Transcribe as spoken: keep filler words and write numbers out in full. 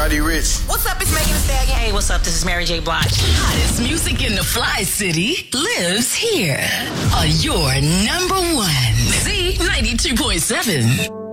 Roddy Ricch. What's up, it's Megan Thee Stallion. Hey, what's up? This is Mary J. Blige. Hottest music in the Fly City lives here on your number one. Z ninety-two point seven.